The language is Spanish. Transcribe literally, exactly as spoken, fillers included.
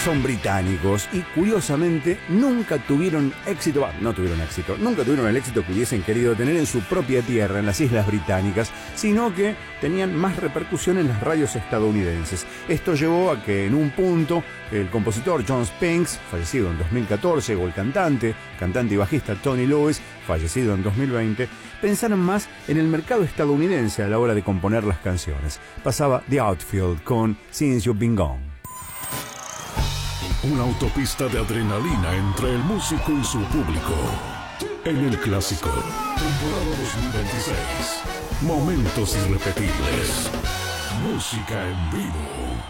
son británicos y curiosamente nunca tuvieron éxito, bah, no tuvieron éxito, nunca tuvieron el éxito que hubiesen querido tener en su propia tierra, en las Islas Británicas, sino que tenían más repercusión en las radios estadounidenses. Esto llevó a que en un punto el compositor John Spinks, fallecido en dos mil catorce, o el cantante, cantante y bajista Tony Lewis, fallecido en dos mil veinte, pensaron más en el mercado estadounidense a la hora de componer las canciones. Pasaba The Outfield con Since You've Been Gone. Una autopista de adrenalina entre el músico y su público. En el clásico, temporada dos mil veintiséis. Momentos irrepetibles. Música en vivo.